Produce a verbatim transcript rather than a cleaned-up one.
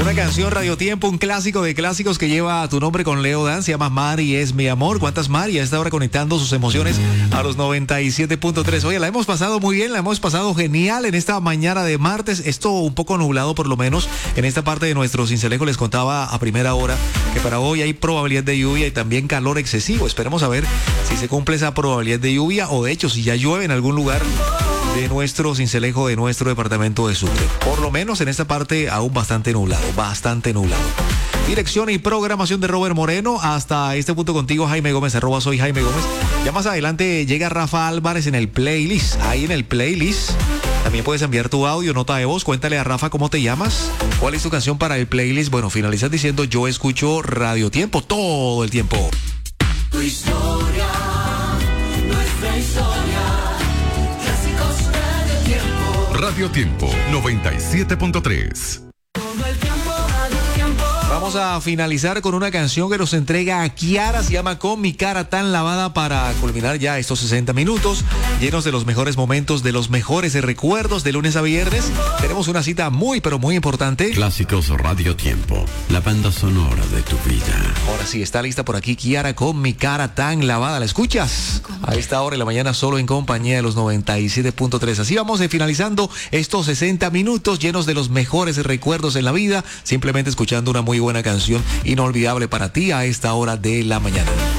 Una canción Radio Tiempo, un clásico de clásicos que lleva tu nombre con Leo Dan, se llama Mari es mi amor. ¿Cuántas Mari a esta hora conectando sus emociones a los noventa y siete punto tres? Oye, la hemos pasado muy bien, la hemos pasado genial en esta mañana de martes. Esto un poco nublado por lo menos en esta parte de nuestro Cincelejo. Les contaba a primera hora que para hoy hay probabilidad de lluvia y también calor excesivo. Esperemos a ver si se cumple esa probabilidad de lluvia o de hecho si ya llueve en algún lugar de nuestro Cincelejo, de nuestro departamento de Sucre. Por lo menos en esta parte aún bastante nublado, bastante nublado. Dirección y programación de Robert Moreno. Hasta este punto contigo, Jaime Gómez, arroba soy Jaime Gómez. Ya más adelante llega Rafa Álvarez en el playlist. Ahí en el playlist también puedes enviar tu audio, nota de voz. Cuéntale a Rafa cómo te llamas, cuál es tu canción para el playlist. Bueno, finalizas diciendo yo escucho Radio Tiempo todo el tiempo. Tu historia, nuestra historia. Radio Tiempo noventa y siete punto tres. Vamos a finalizar con una canción que nos entrega Kiara, se llama Con mi cara tan lavada, para culminar ya estos sesenta minutos llenos de los mejores momentos, de los mejores recuerdos de lunes a viernes. Tenemos una cita muy pero muy importante. Clásicos Radio Tiempo, la banda sonora de tu vida. Ahora sí, está lista por aquí Kiara con mi cara tan lavada. ¿La escuchas? A esta hora de la mañana solo en compañía de los noventa y siete punto tres. Así vamos eh, finalizando estos sesenta minutos llenos de los mejores recuerdos en la vida, simplemente escuchando una muy buena canción inolvidable para ti a esta hora de la mañana.